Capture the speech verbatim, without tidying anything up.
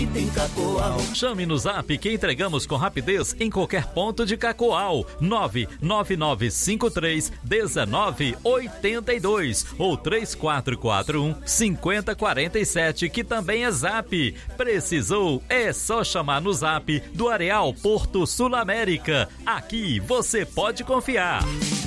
Tem Cacoal. Chame no Zap que entregamos com rapidez em qualquer ponto de Cacoal. nove nove nove cinco três um nove oito dois ou três quatro quatro um cinco zero quatro sete, que também é Zap. Precisou? É só chamar no Zap do Areal Porto Sul América. Aqui você pode confiar.